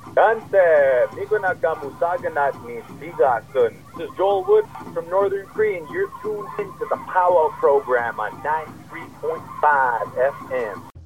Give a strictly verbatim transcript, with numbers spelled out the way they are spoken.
Gante, Migo Nagamusaganat ni Sigasun. This is Joel Wood from Northern Cree, and you're tuned into the Powwow program on ninety-three point five F M.